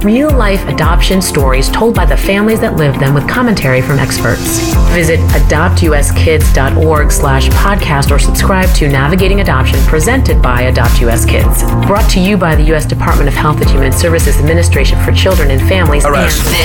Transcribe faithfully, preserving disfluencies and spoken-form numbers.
real-life adoption stories told by the families that live them with commentary from experts. Visit adopt u s kids dot org slash podcast or subscribe to Navigating Adoption presented by Adopt U S Kids. Brought to you by the U S Department of Health and Human Services Administration for Children and Families. Arrest. And